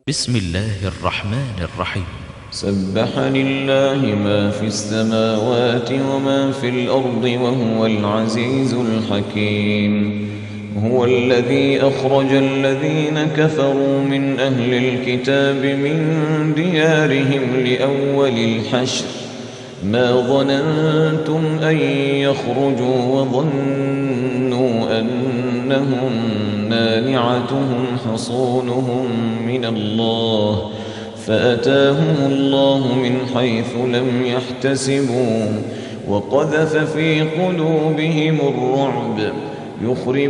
بسم الله الرحمن الرحيم. سبح لله ما في السماوات وما في الأرض وهو العزيز الحكيم. هو الذي أخرج الذين كفروا من أهل الكتاب من ديارهم لأول الحشر ما ظننتم أن يخرجوا وظنوا أنهم مانعتهم حصونهم من الله فأتاهم الله من حيث لم يحتسبوا وقذف في قلوبهم الرعب يخربون